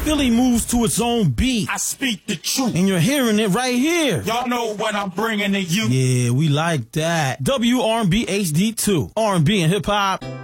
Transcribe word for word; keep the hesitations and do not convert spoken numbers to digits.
Philly moves to its own beat. I speak the truth. And you're hearing it right here. Y'all know what I'm bringing to you. Yeah, we like that. W R and B H D two. R and B and hip hop.